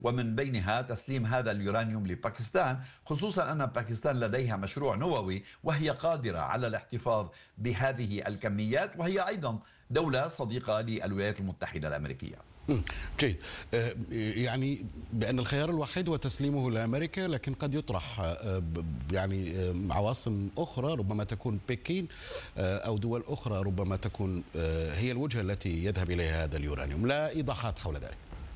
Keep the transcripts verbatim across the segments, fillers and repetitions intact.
ومن بينها تسليم هذا اليورانيوم لباكستان، خصوصا أن باكستان لديها مشروع نووي وهي قادرة على الاحتفاظ بهذه الكميات، وهي أيضا دولة صديقة للولايات المتحدة الأمريكية. جيد. يعني بأن الخيار الوحيد هو تسليمه لأمريكا، لكن قد يطرح يعني عواصم أخرى ربما تكون بكين أو دول أخرى ربما تكون هي الوجهة التي يذهب إليها هذا اليورانيوم. لا إيضاحات حول ذلك.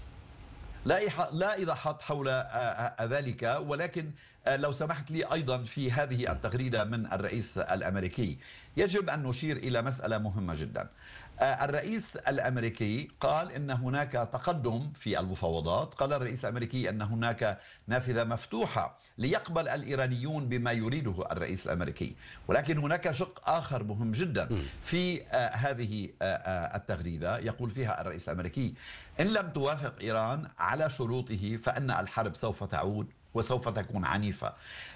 لا لا إيضاحات حول ذلك، ولكن لو سمحت لي أيضا في هذه التغريدة من الرئيس الأمريكي يجب أن نشير إلى مسألة مهمة جدا. الرئيس الأمريكي قال إن هناك تقدم في المفاوضات، قال الرئيس الأمريكي أن هناك نافذة مفتوحة ليقبل الإيرانيون بما يريده الرئيس الأمريكي، ولكن هناك شق آخر مهم جدا في هذه التغريدة يقول فيها الرئيس الأمريكي: إن لم توافق إيران على شروطه فإن الحرب سوف تعود وسوف تكون عنيفة.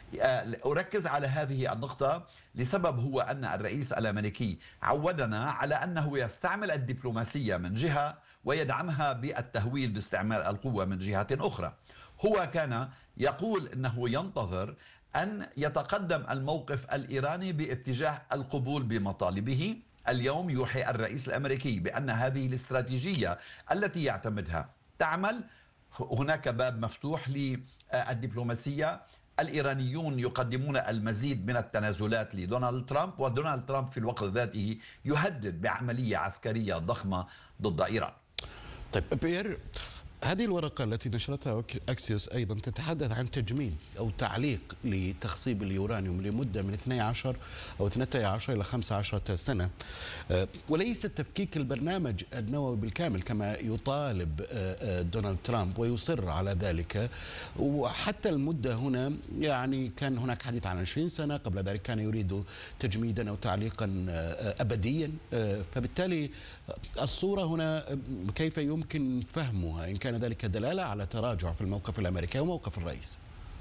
أركز على هذه النقطة لسبب هو أن الرئيس الأمريكي عودنا على أنه يستعمل الدبلوماسية من جهة ويدعمها بالتهويل باستعمال القوة من جهة أخرى. هو كان يقول أنه ينتظر أن يتقدم الموقف الإيراني باتجاه القبول بمطالبه. اليوم يوحي الرئيس الأمريكي بأن هذه الاستراتيجية التي يعتمدها تعمل. هناك باب مفتوح للدبلوماسية. الإيرانيون يقدمون المزيد من التنازلات لدونالد ترامب، ودونالد ترامب في الوقت ذاته يهدد بعملية عسكرية ضخمة ضد إيران. طيب بيير، هذه الورقة التي نشرتها أكسيوس أيضا تتحدث عن تجميد أو تعليق لتخصيب اليورانيوم لمدة من اثنتي عشرة أو اثنتي عشرة إلى خمسة عشر سنة، وليس تفكيك البرنامج النووي بالكامل كما يطالب دونالد ترامب ويصر على ذلك. وحتى المدة هنا يعني كان هناك حديث عن عشرين سنة، قبل ذلك كان يريد تجميدا أو تعليقا أبديا. فبالتالي الصورة هنا كيف يمكن فهمها إن كان ذلك دلالة على تراجع في الموقف الأمريكي وموقف الرئيس؟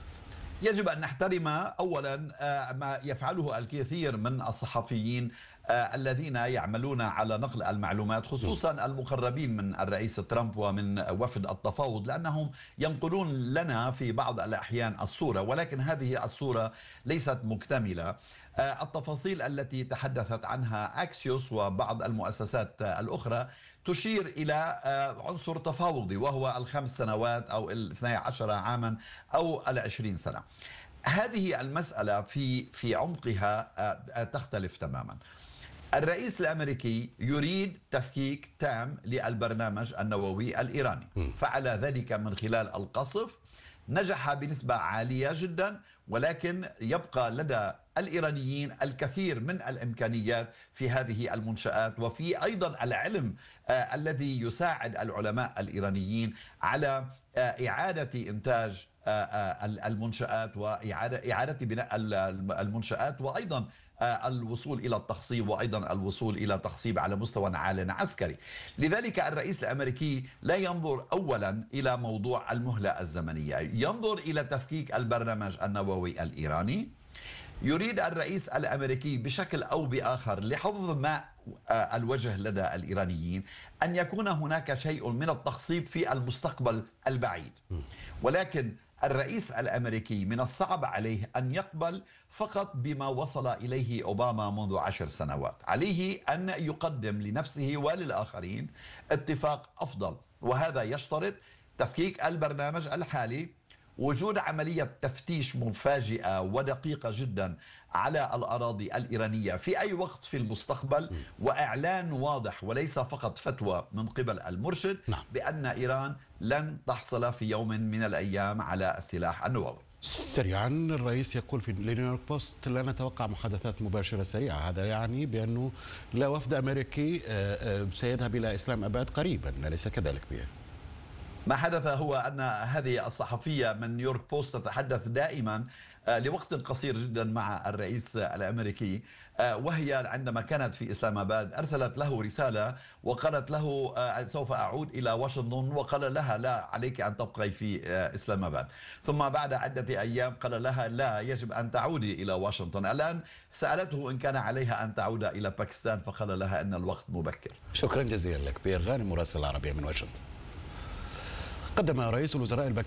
يجب أن نحترم أولا ما يفعله الكثير من الصحفيين الذين يعملون على نقل المعلومات، خصوصا المقربين من الرئيس ترامب ومن وفد التفاوض، لأنهم ينقلون لنا في بعض الأحيان الصورة، ولكن هذه الصورة ليست مكتملة. التفاصيل التي تحدثت عنها أكسيوس وبعض المؤسسات الأخرى تشير إلى عنصر تفاوضي وهو الخمس سنوات أو الاثني عشر عاما أو العشرين سنة. هذه المسألة في في عمقها تختلف تماما. الرئيس الأمريكي يريد تفكيك تام للبرنامج النووي الإيراني، فعل ذلك من خلال القصف، نجح بنسبة عالية جدا، ولكن يبقى لدى الإيرانيين الكثير من الإمكانيات في هذه المنشآت، وفي أيضا العلم آه الذي يساعد العلماء الإيرانيين على آه إعادة إنتاج آه آه المنشآت وإعادة إعادة بناء المنشآت، وأيضا الوصول إلى التخصيب، وأيضا الوصول إلى تخصيب على مستوى عال عسكري. لذلك الرئيس الأمريكي لا ينظر أولا إلى موضوع المهلة الزمنية، ينظر إلى تفكيك البرنامج النووي الإيراني. يريد الرئيس الأمريكي بشكل أو بآخر لحفظ ماء الوجه لدى الإيرانيين أن يكون هناك شيء من التخصيب في المستقبل البعيد، ولكن الرئيس الأمريكي من الصعب عليه أن يقبل فقط بما وصل إليه أوباما منذ عشر سنوات. عليه أن يقدم لنفسه وللآخرين اتفاق أفضل، وهذا يشترط تفكيك البرنامج الحالي، وجود عملية تفتيش مفاجئة ودقيقة جدا على الأراضي الإيرانية في أي وقت في المستقبل، وإعلان واضح وليس فقط فتوى من قبل المرشد بأن إيران لن تحصل في يوم من الأيام على السلاح النووي. سريعا، الرئيس يقول في نيويورك بوست: لا نتوقع محادثات مباشرة سريعة. هذا يعني بأنه لا وفد أمريكي سيذهب إلى إسلام أباد قريبا، أليس كذلك بيه؟ ما حدث هو أن هذه الصحفية من نيويورك بوست تتحدث دائما لوقت قصير جدا مع الرئيس الأمريكي، وهي عندما كانت في إسلام أباد أرسلت له رسالة وقالت له سوف أعود إلى واشنطن، وقال لها لا، عليك أن تبقي في إسلام أباد. ثم بعد عدة أيام قال لها لا، يجب أن تعودي إلى واشنطن. الآن سألته إن كان عليها أن تعود إلى باكستان، فقال لها أن الوقت مبكر. شكرا جزيلا لك بيير غانم، مراسل العربية من واشنطن. قدم رئيس الوزراء